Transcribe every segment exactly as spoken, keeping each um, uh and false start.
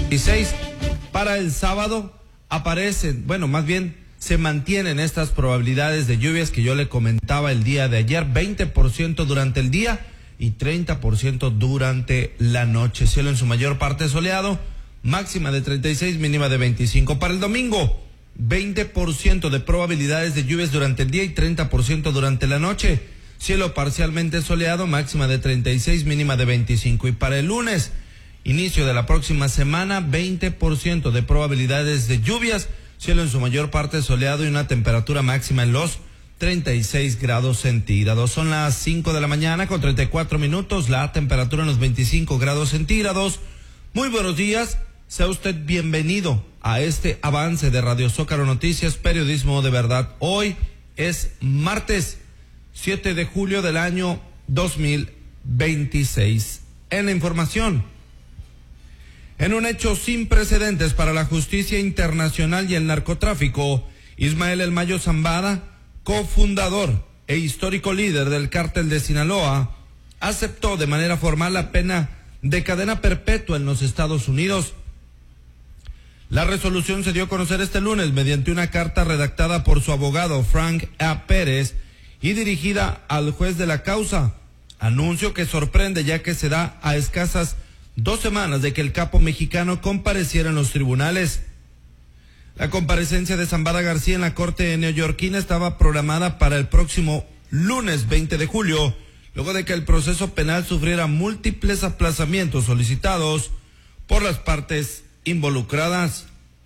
veintiséis. Para el sábado aparecen, bueno, más bien se mantienen estas probabilidades de lluvias que yo le comentaba el día de ayer, veinte por ciento durante el día y treinta por ciento durante la noche. Cielo en su mayor parte soleado, máxima de treinta y seis, mínima de veinticinco. Para el domingo, veinte por ciento de probabilidades de lluvias durante el día y treinta por ciento durante la noche. Cielo parcialmente soleado, máxima de treinta y seis, mínima de veinticinco. Y para el lunes, inicio de la próxima semana, veinte por ciento de probabilidades de lluvias, cielo en su mayor parte soleado y una temperatura máxima en los treinta y seis grados centígrados. Son las cinco de la mañana con treinta y cuatro minutos, la temperatura en los veinticinco grados centígrados. Muy buenos días, sea usted bienvenido a este avance de Radio Zócalo Noticias, periodismo de verdad. Hoy es martes siete de julio del año dos mil veintiséis. En la información, en un hecho sin precedentes para la justicia internacional y el narcotráfico, Ismael El Mayo Zambada, cofundador e histórico líder del cártel de Sinaloa, aceptó de manera formal la pena de cadena perpetua en los Estados Unidos. La resolución se dio a conocer este lunes mediante una carta redactada por su abogado Frank A. Pérez y dirigida al juez de la causa, anuncio que sorprende ya que se da a escasas dos semanas de que el capo mexicano compareciera en los tribunales. La comparecencia de Zambada García en la corte neoyorquina estaba programada para el próximo lunes veinte de julio, luego de que el proceso penal sufriera múltiples aplazamientos solicitados por las partes involucradas.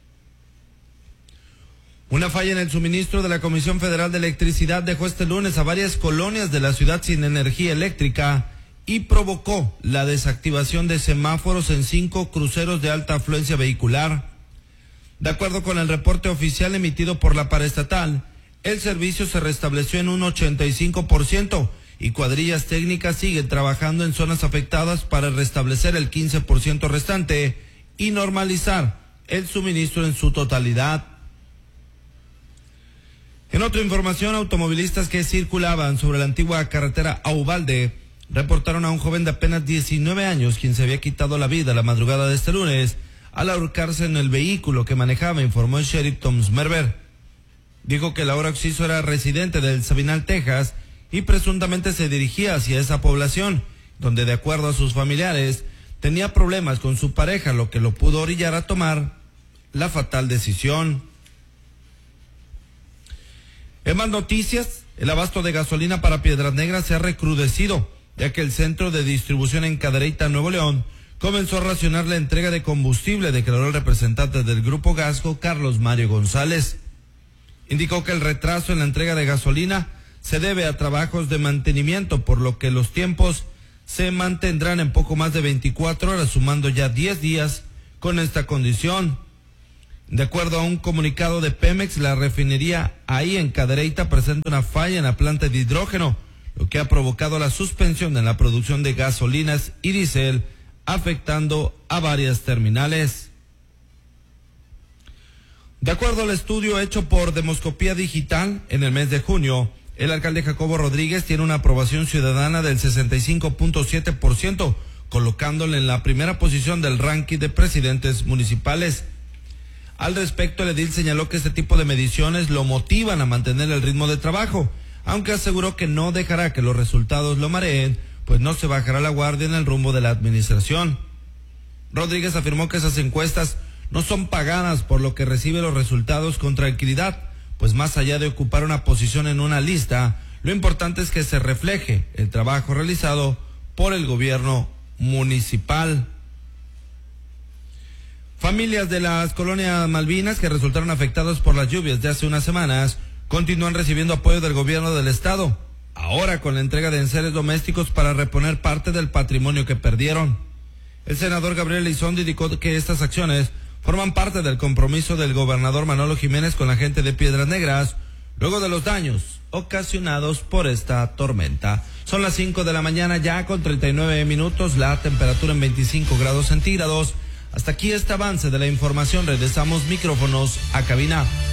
Una falla en el suministro de la Comisión Federal de Electricidad dejó este lunes a varias colonias de la ciudad sin energía eléctrica y provocó la desactivación de semáforos en cinco cruceros de alta afluencia vehicular. De acuerdo con el reporte oficial emitido por la paraestatal, el servicio se restableció en un ochenta y cinco por ciento y cuadrillas técnicas siguen trabajando en zonas afectadas para restablecer el quince por ciento restante y normalizar el suministro en su totalidad. En otra información, automovilistas que circulaban sobre la antigua carretera a Uvalde reportaron a un joven de apenas diecinueve años quien se había quitado la vida la madrugada de este lunes al ahorcarse en el vehículo que manejaba, informó el sheriff Tom Smerber. Dijo que el ahora occiso era residente del Sabinal, Texas, y presuntamente se dirigía hacia esa población, donde de acuerdo a sus familiares tenía problemas con su pareja, lo que lo pudo orillar a tomar la fatal decisión. En más noticias, el abasto de gasolina para Piedras Negras se ha recrudecido, ya que el centro de distribución en Cadereyta, Nuevo León, comenzó a racionar la entrega de combustible, declaró el representante del Grupo Gasco, Carlos Mario González. Indicó que el retraso en la entrega de gasolina se debe a trabajos de mantenimiento, por lo que los tiempos se mantendrán en poco más de veinticuatro horas, sumando ya diez días con esta condición. De acuerdo a un comunicado de Pemex, la refinería ahí en Cadereyta presenta una falla en la planta de hidrógeno, lo que ha provocado la suspensión en la producción de gasolinas y diésel, afectando a varias terminales. De acuerdo al estudio hecho por Demoscopía Digital, en el mes de junio, el alcalde Jacobo Rodríguez tiene una aprobación ciudadana del sesenta y cinco punto siete por ciento, colocándole en la primera posición del ranking de presidentes municipales. Al respecto, el edil señaló que este tipo de mediciones lo motivan a mantener el ritmo de trabajo, aunque aseguró que no dejará que los resultados lo mareen, pues no se bajará la guardia en el rumbo de la administración. Rodríguez afirmó que esas encuestas no son pagadas, por lo que recibe los resultados con tranquilidad, pues más allá de ocupar una posición en una lista, lo importante es que se refleje el trabajo realizado por el gobierno municipal. Familias de las colonias Malvinas que resultaron afectadas por las lluvias de hace unas semanas continúan recibiendo apoyo del gobierno del estado, ahora con la entrega de enseres domésticos para reponer parte del patrimonio que perdieron. El senador Gabriel Elizondo indicó que estas acciones forman parte del compromiso del gobernador Manolo Jiménez con la gente de Piedras Negras, luego de los daños ocasionados por esta tormenta. Son las cinco de la mañana ya con treinta y nueve minutos, la temperatura en veinticinco grados centígrados. Hasta aquí este avance de la información. Regresamos micrófonos a cabina.